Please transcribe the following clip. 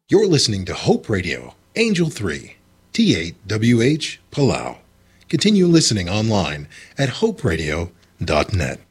You're listening to Hope Radio, Angel 3, T8WH, Palau. Continue listening online at hoperadio.net.